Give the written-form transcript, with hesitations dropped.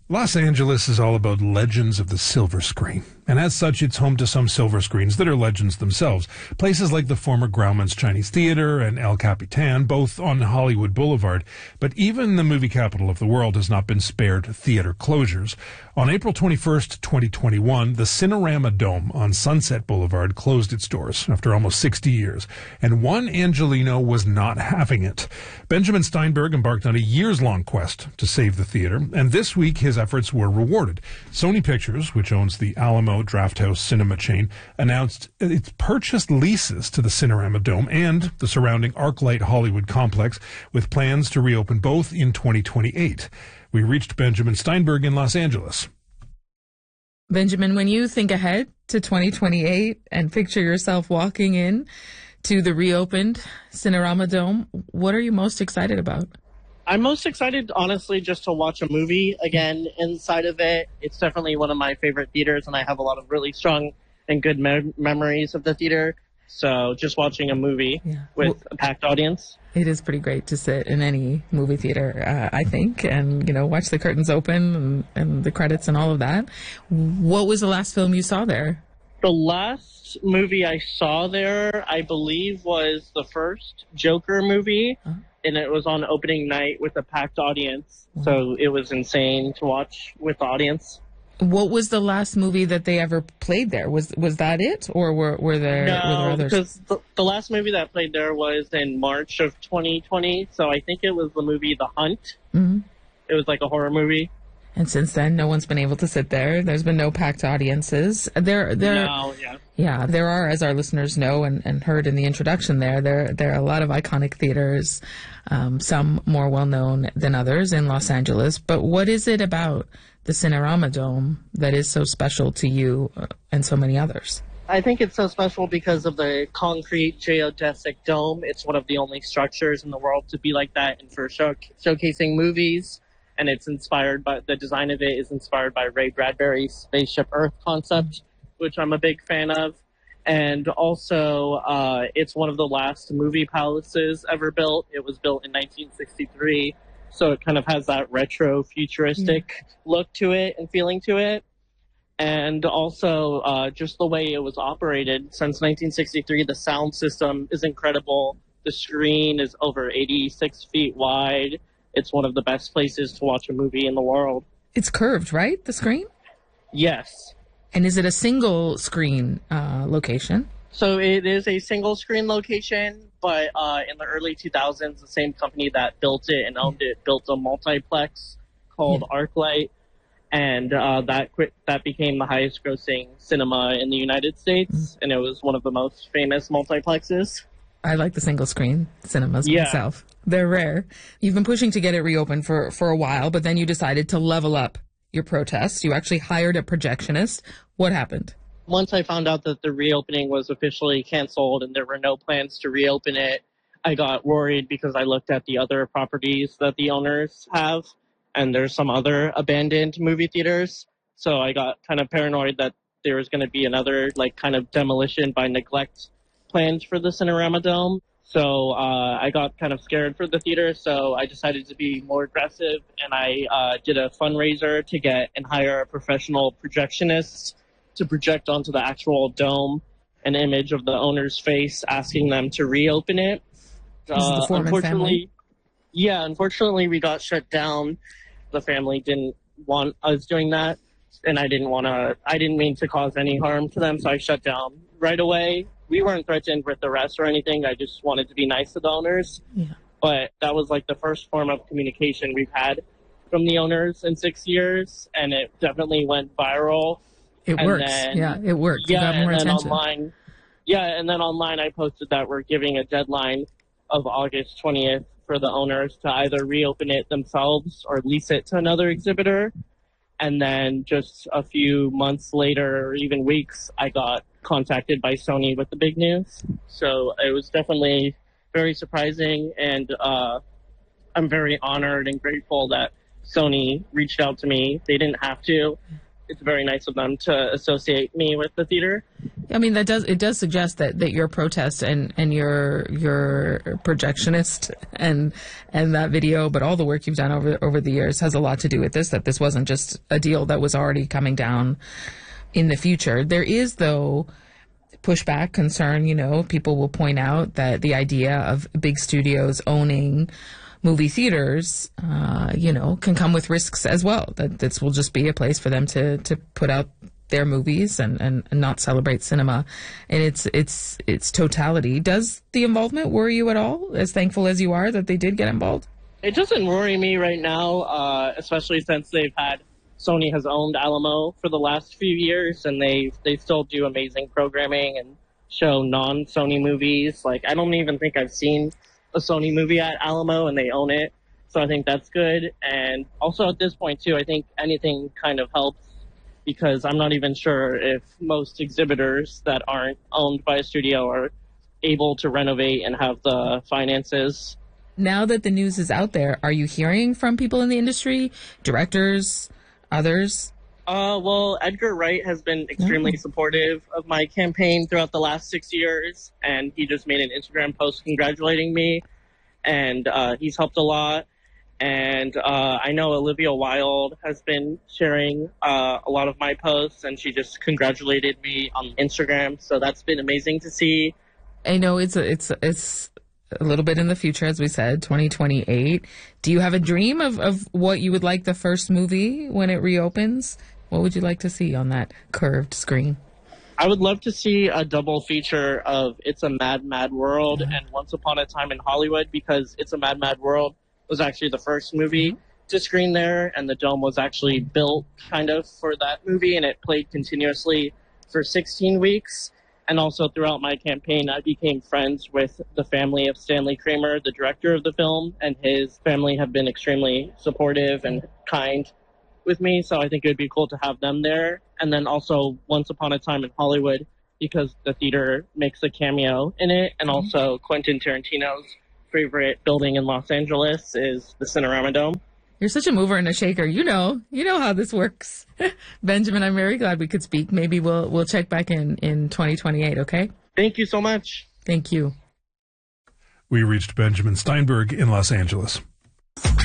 Los Angeles is all about legends of the silver screen, and as such, it's home to some silver screens that are legends themselves. Places like the former Grauman's Chinese Theater and El Capitan, both on Hollywood Boulevard. But even the movie capital of the world has not been spared theater closures. On April 21st, 2021, the Cinerama Dome on Sunset Boulevard closed its doors after almost 60 years, and one Angelino was not having it. Benjamin Steinberg embarked on a years-long quest to save the theater, and this week his efforts were rewarded. Sony Pictures, which owns the Alamo Drafthouse cinema chain, announced its purchased leases to the Cinerama Dome and the surrounding ArcLight Hollywood complex, with plans to reopen both in 2028. We reached Benjamin Steinberg in Los Angeles. Benjamin, when you think ahead to 2028 and picture yourself walking in to the reopened Cinerama Dome, what are you most excited about? I'm most excited, honestly, just to watch a movie again inside of it. It's definitely one of my favorite theaters, and I have a lot of really strong and good memories of the theater. So just watching a movie with a packed audience. It is pretty great to sit in any movie theater, I think, and, watch the curtains open and the credits and all of that. What was the last film you saw there? The last movie I saw there, I believe, was the first Joker movie. And it was on opening night with a packed audience. So it was insane to watch with the audience. What was the last movie that they ever played there? Was that it? Or were there others? Because the last movie that played there was in March of 2020. So I think it was the movie The Hunt. Mm-hmm. It was like a horror movie. And since then, no one's been able to sit there. There's been no packed audiences. There are, as our listeners know and heard in the introduction there are a lot of iconic theaters, some more well-known than others in Los Angeles. But what is it about the Cinerama Dome that is so special to you and so many others? I think it's so special because of the concrete geodesic dome. It's one of the only structures in the world to be like that and for showcasing movies. And it's inspired by, the design of it is inspired by Ray Bradbury's Spaceship Earth concept, which I'm a big fan of. And also, it's one of the last movie palaces ever built. It was built in 1963. So it kind of has that retro futuristic look to it and feeling to it. And also, just the way it was operated since 1963, the sound system is incredible. The screen is over 86 feet wide. It's one of the best places to watch a movie in the world. It's curved, right? The screen? Yes. And is it a single screen location? So it is a single screen location, but in the early 2000s, the same company that built it and owned it built a multiplex called ArcLight, and that became the highest grossing cinema in the United States, and it was one of the most famous multiplexes. I like the single screen cinemas myself. They're rare. You've been pushing to get it reopened for a while, but then you decided to level up your protest. You actually hired a projectionist. What happened? Once I found out that the reopening was officially canceled and there were no plans to reopen it, I got worried because I looked at the other properties that the owners have, and there's some other abandoned movie theaters. So I got kind of paranoid that there was going to be another kind of demolition by neglect plans for the Cinerama Dome. So I got kind of scared for the theater, so I decided to be more aggressive, and I did a fundraiser to get and hire a professional projectionist to project onto the actual dome an image of the owner's face, asking them to reopen it. The Foreman family? Yeah, unfortunately we got shut down. The family didn't want us doing that, and I didn't mean to cause any harm to them, so I shut down right away. We weren't threatened with arrest or anything. I just wanted to be nice to the owners. Yeah. But that was the first form of communication we've had from the owners in 6 years, and it definitely went viral. It works. It worked. Yeah, you got more and then attention. online I posted that we're giving a deadline of August 20th for the owners to either reopen it themselves or lease it to another exhibitor. And then just a few months later, or even weeks, I got contacted by Sony with the big news. So it was definitely very surprising, and I'm very honored and grateful that Sony reached out to me. They didn't have to. It's very nice of them to associate me with the theater. I mean, it does suggest that your protest and your projectionist and that video, but all the work you've done over the years has a lot to do with this, that this wasn't just a deal that was already coming down in the future. There is, though, pushback, concern, people will point out that the idea of big studios owning movie theaters, can come with risks as well, that this will just be a place for them to put out their movies and not celebrate cinema in its totality. Does the involvement worry you at all, as thankful as you are that they did get involved? It doesn't worry me right now, especially since Sony has owned Alamo for the last few years, and they still do amazing programming and show non-Sony movies. Like, I don't even think I've seen a Sony movie at Alamo, and they own it. So I think that's good. And also at this point, too, I think anything kind of helps, because I'm not even sure if most exhibitors that aren't owned by a studio are able to renovate and have the finances. Now that the news is out there, are you hearing from people in the industry, directors, others? Well, Edgar Wright has been extremely supportive of my campaign throughout the last 6 years, and he just made an Instagram post congratulating me, and he's helped a lot. And I know Olivia Wilde has been sharing a lot of my posts, and she just congratulated me on Instagram, so that's been amazing to see. I know it's a little bit in the future, as we said, 2028. Do you have a dream of what you would like the first movie when it reopens? What would you like to see on that curved screen? I would love to see a double feature of It's a Mad, Mad World and Once Upon a Time in Hollywood, because It's a Mad, Mad World was actually the first movie to screen there, and the dome was actually built kind of for that movie, and it played continuously for 16 weeks. And also throughout my campaign, I became friends with the family of Stanley Kramer, the director of the film, and his family have been extremely supportive and kind with me, so I think it would be cool to have them there. And then also Once Upon a Time in Hollywood, because the theater makes a cameo in it, and also Quentin Tarantino's favorite building in Los Angeles is the Cinerama Dome. You're such a mover and a shaker. You know how this works. Benjamin, I'm very glad we could speak. Maybe we'll check back in 2028, okay? Thank you so much. Thank you. We reached Benjamin Steinberg in Los Angeles.